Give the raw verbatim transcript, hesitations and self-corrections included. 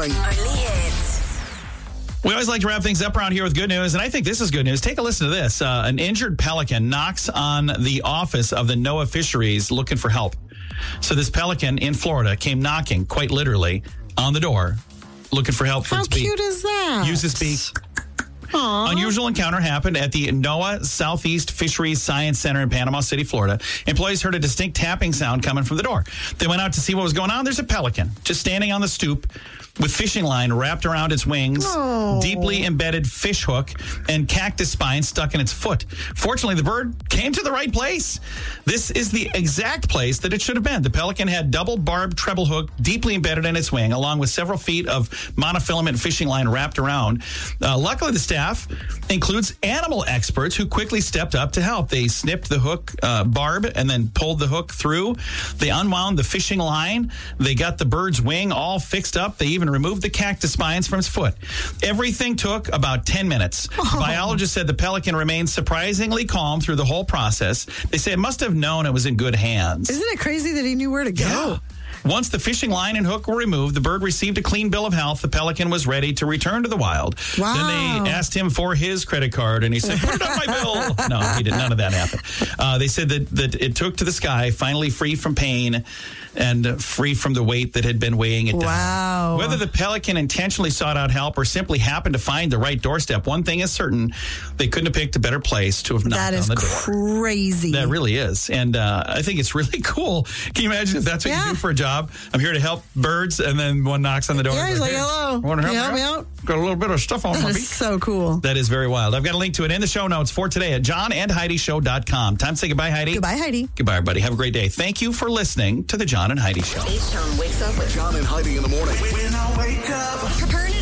morning. Only hits. We always like to wrap things up around here with good news, and I think this is good news. Take a listen to this. Uh, an injured pelican knocks on the office of the NOAA Fisheries looking for help. So this pelican in Florida came knocking, quite literally, on the door, looking for help for How its beak. cute is that? Use its beak. Aww. Unusual encounter happened at the NOAA Southeast Fisheries Science Center in Panama City, Florida. Employees heard a distinct tapping sound coming from the door. They went out to see what was going on. There's a pelican just standing on the stoop with fishing line wrapped around its wings, Oh. deeply embedded fish hook, and cactus spine stuck in its foot. Fortunately, the bird came to the right place. This is the exact place that it should have been. The pelican had double barbed treble hook deeply embedded in its wing, along with several feet of monofilament fishing line wrapped around. Uh, luckily, the staff includes animal experts who quickly stepped up to help. They snipped the hook uh, barb and then pulled the hook through. They unwound the fishing line. They got the bird's wing all fixed up. They even removed the cactus spines from its foot. Everything took about ten minutes. Oh. Biologists said the pelican remained surprisingly calm through the whole process. They say it must have known it was in good hands. Isn't it crazy that he knew where to go? Yeah. Once the fishing line and hook were removed, the bird received a clean bill of health. The pelican was ready to return to the wild. Wow. Then they asked him for his credit card, and he said, put it on my bill. No, he did. None of that happened. Uh, they said that, that it took to the sky, finally free from pain and free from the weight that had been weighing it down. Wow. Whether the pelican intentionally sought out help or simply happened to find the right doorstep, one thing is certain, they couldn't have picked a better place to have knocked That on is the door. crazy. That really is. And uh, I think it's really cool. Can you imagine if that's what Yeah. you do for a job? I'm here to help birds, and then one knocks on the door. Yeah, he's like, "Hey, hello. Want to help, Can you help me me out? out?" Got a little bit of stuff on my That beak. is so cool. That is very wild. I've got a link to it in the show notes for today at john and heidi show dot com. Time to say goodbye, Heidi. Goodbye, Heidi. Goodbye, everybody. Have a great day. Thank you for listening to the John and Heidi Show. H-Town wakes up with John and Heidi in the morning. Prepare